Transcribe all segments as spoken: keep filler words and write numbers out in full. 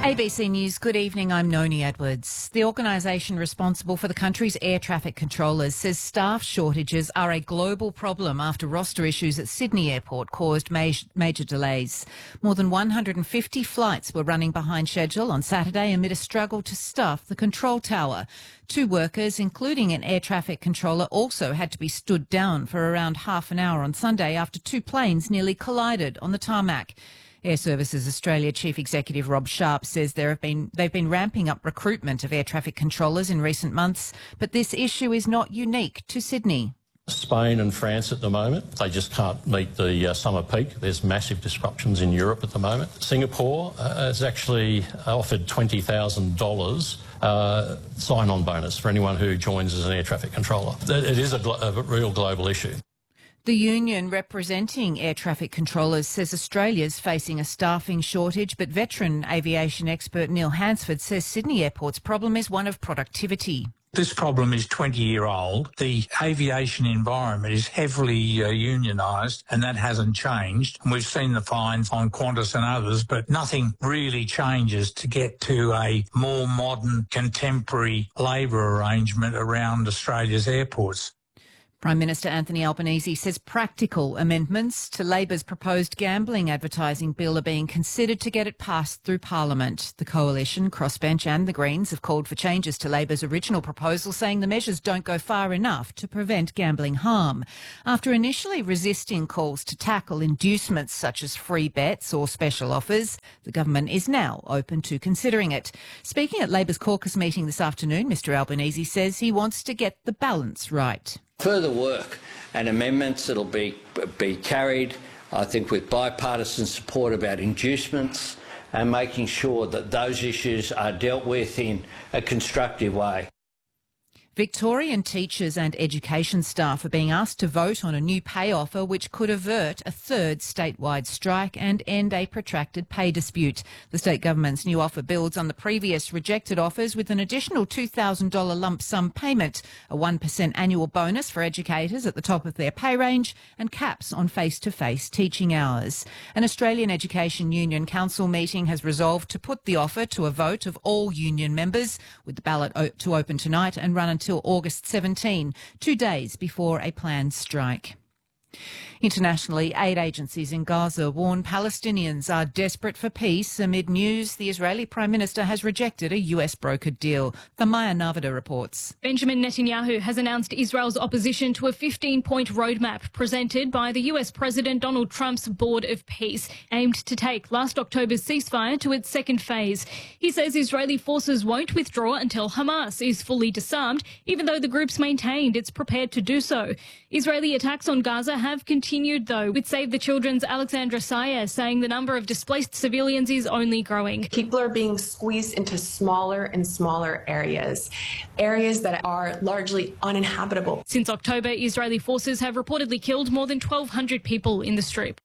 A B C News, good evening, I'm Noni Edwards. The organisation responsible for the country's air traffic controllers says staff shortages are a global problem after roster issues at Sydney Airport caused major, major delays. More than one hundred fifty flights were running behind schedule on Saturday amid a struggle to staff the control tower. Two workers, including an air traffic controller, also had to be stood down for around half an hour on Sunday after two planes nearly collided on the tarmac. Air Services Australia Chief Executive Rob Sharp says there have been they've been ramping up recruitment of air traffic controllers in recent months, but this issue is not unique to Sydney. Spain and France at the moment, they just can't meet the uh, summer peak. There's massive disruptions in Europe at the moment. Singapore uh, has actually offered twenty thousand dollars uh, sign-on bonus for anyone who joins as an air traffic controller. It is a, glo- a real global issue. The union representing air traffic controllers says Australia's facing a staffing shortage, but veteran aviation expert Neil Hansford says Sydney Airport's problem is one of productivity. This problem is twenty year old. The aviation environment is heavily uh, unionised, and that hasn't changed. And we've seen the fines on Qantas and others, but nothing really changes to get to a more modern, contemporary labour arrangement around Australia's airports. Prime Minister Anthony Albanese says practical amendments to Labor's proposed gambling advertising bill are being considered to get it passed through Parliament. The Coalition, Crossbench and the Greens have called for changes to Labor's original proposal, saying the measures don't go far enough to prevent gambling harm. After initially resisting calls to tackle inducements such as free bets or special offers, the government is now open to considering it. Speaking at Labor's caucus meeting this afternoon, Mr Albanese says he wants to get the balance right. Further work and amendments that'll be be carried, I think, with bipartisan support about inducements and making sure that those issues are dealt with in a constructive way. Victorian teachers and education staff are being asked to vote on a new pay offer which could avert a third statewide strike and end a protracted pay dispute. The state government's new offer builds on the previous rejected offers with an additional two thousand dollars lump sum payment, a one percent annual bonus for educators at the top of their pay range, and caps on face-to-face teaching hours. An Australian Education Union Council meeting has resolved to put the offer to a vote of all union members, with the ballot o- to open tonight and run until until August seventeenth, two days before a planned strike. Internationally, aid agencies in Gaza warn Palestinians are desperate for peace amid news the Israeli Prime Minister has rejected a U S brokered deal. Thamaya Navada reports. Benjamin Netanyahu has announced Israel's opposition to a fifteen-point roadmap presented by the U S President Donald Trump's Board of Peace, aimed to take last October's ceasefire to its second phase. He says Israeli forces won't withdraw until Hamas is fully disarmed, even though the group's maintained it's prepared to do so. Israeli attacks on Gaza have continued. Continued, though, with Save the Children's Alexandra Sayer saying the number of displaced civilians is only growing. People are being squeezed into smaller and smaller areas, areas that are largely uninhabitable. Since October, Israeli forces have reportedly killed more than twelve hundred people in the Strip.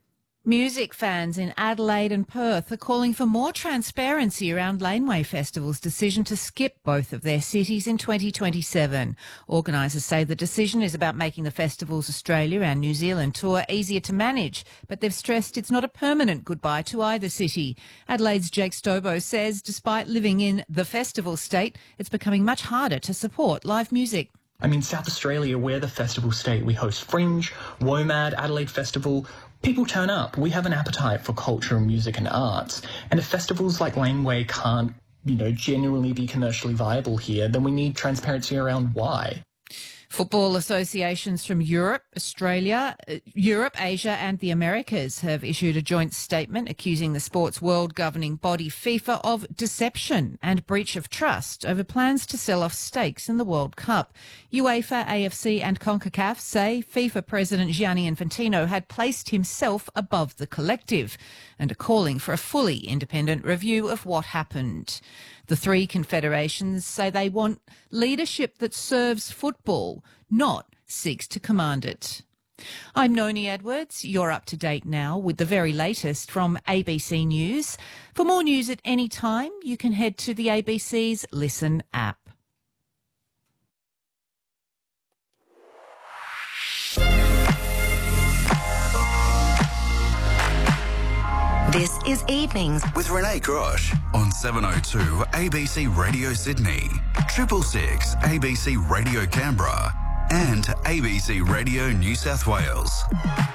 Music fans in Adelaide and Perth are calling for more transparency around Laneway Festival's decision to skip both of their cities in twenty twenty-seven. Organisers say the decision is about making the festival's Australia and New Zealand tour easier to manage, but they've stressed it's not a permanent goodbye to either city. Adelaide's Jake Stobo says despite living in the festival state, it's becoming much harder to support live music. I mean, South Australia, we're the festival state. We host Fringe, WOMAD, Adelaide Festival. People turn up. We have an appetite for culture, music and arts. And if festivals like Laneway can't, you know, genuinely be commercially viable here, then we need transparency around why. Football associations from Europe, Australia, Europe, Asia and the Americas have issued a joint statement accusing the sports world governing body FIFA of deception and breach of trust over plans to sell off stakes in the World Cup. UEFA, A F C and CONCACAF say FIFA President Gianni Infantino had placed himself above the collective and are calling for a fully independent review of what happened. The three confederations say they want leadership that serves football, not seeks to command it. I'm Noni Edwards. You're up to date now with the very latest from A B C News. For more news at any time, you can head to the A B C's Listen app. This is Evenings with Renee Grosh on seven oh two A B C Radio Sydney, Triple Six A B C Radio Canberra, and A B C Radio New South Wales.